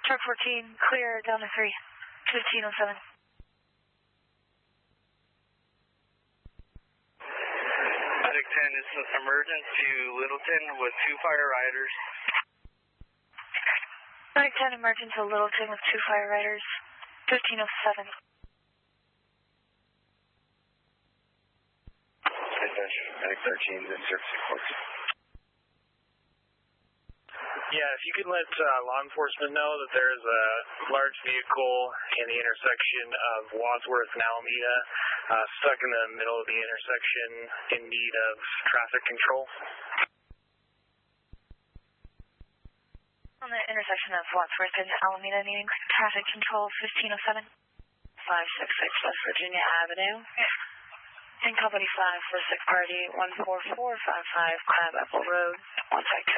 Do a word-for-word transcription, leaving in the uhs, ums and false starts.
Truck fourteen, clear down to three, fifteen oh seven. Medic ten, this is emergent to Littleton with two fire riders. Medic ten, emergent to Littleton with two fire riders, fifteen oh seven. Medic thirteen, this is service reports. Yeah, if you could let uh, law enforcement know that there is a large vehicle in the intersection of Wadsworth and Alameda, uh, stuck in the middle of the intersection in need of traffic control. On the intersection of Wadsworth and Alameda, needing traffic control, fifteen oh seven. five six six West Virginia Avenue. And company five four six party, one four four five five Crab Apple Road, one five two.